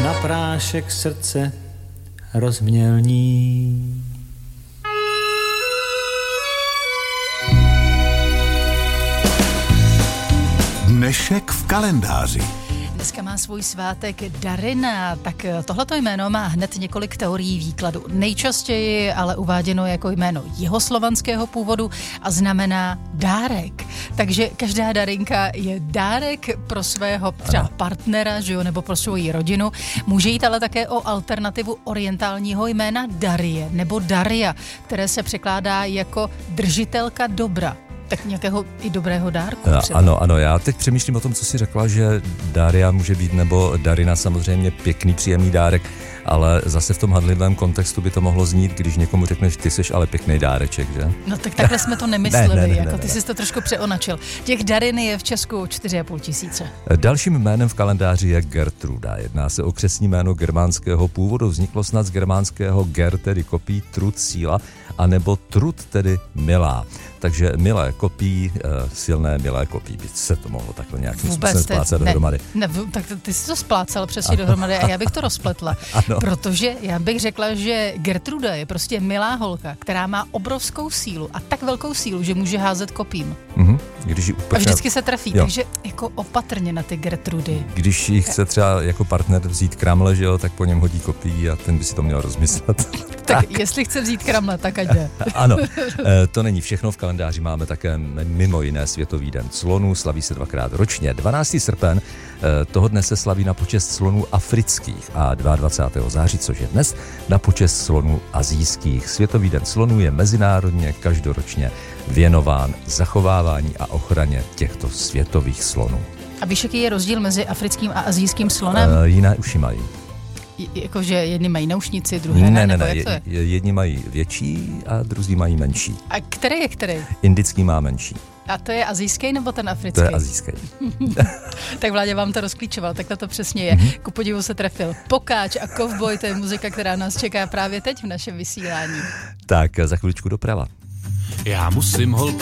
na prášek srdce rozmělní. Dnešek v kalendáři. Dneska má svůj svátek Darina, tak tohleto jméno má hned několik teorií výkladu. Nejčastěji ale uváděno jako jméno jihoslovanského původu a znamená dárek. Takže každá Darinka je dárek pro svého třeba partnera, že jo, nebo pro svou rodinu. Může jít ale také o alternativu orientálního jména Darie nebo Daria, které se překládá jako držitelka dobra. Tak nějakého i dobrého dárku třeba. Ano, já teď přemýšlím o tom, co jsi řekla, že Daria může být, nebo Darina samozřejmě pěkný, příjemný dárek, ale zase v tom hanlivém kontextu by to mohlo znít, když někomu řekneš, ty seš ale pěkný dáreček, že? No tak takhle jsme to nemysleli, ne. Ty jsi to trošku přeonačil. Těch Darin je v Česku 4,5 tisíce. Dalším jménem v kalendáři je Gertruda. Jedná se o křestní jméno germánského původu. Vzniklo snad z germánského ger, tedy kopí, trud, síla, anebo trud, tedy milá. Takže milé kopí, silné milé kopí, by se to mohlo takhle nějakým způsobem splácat dohromady. Ne, tak ty jsi to splácal přesně dohromady a já bych to rozpletla. Protože já bych řekla, že Gertruda je prostě milá holka, která má obrovskou sílu a tak velkou sílu, že může házet kopím. Když a vždycky se trefí, takže jako opatrně na ty Gertrudy. Když jí chce třeba jako partner vzít kramle, že jo, tak po něm hodí kopí a ten by si to měl rozmyslet. Tak jestli chce vzít kramle, tak ať jde. Ano, to není všechno. V kalendáři máme také mimo jiné Světový den slonů, slaví se 2krát ročně. 12. srpen, toho dne se slaví na počest slonů afrických a 22. září, což je dnes, na počest slonů asijských. Světový den slonů je mezinárodně každoročně věnován zachovávání a ochraně těchto světových slonů. A víš, jaký je rozdíl mezi africkým a asijským slonem? Jiné uši mají. Jakože jedni mají naušnici, druhé ne, nebo jak to je? Jedni mají větší a druzí mají menší. A který je který? Indický má menší. A to je asijský nebo ten africký? To je asijský. Tak Vláďa vám to rozklíčoval, takhle to přesně je. Ku podivu se trefil. Pokáč a Kovboj, to je muzika, která nás čeká právě teď v našem vysílání. Tak za chviličku doprava. Já musím holky